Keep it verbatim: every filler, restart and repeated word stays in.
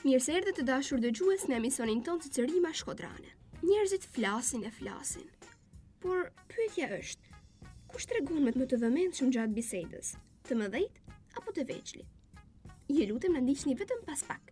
Mirë se erdhët të dashur dëgjues në emisionin tonë të Rima Shkodrane. Njerëzit flasin e flasin. Por pyetja është, kush tregon më të vëmendshëm gjatë bisedës, të mëdhejt apo të vegjëlit? Ju lutem na ndiqni vetëm pas pak.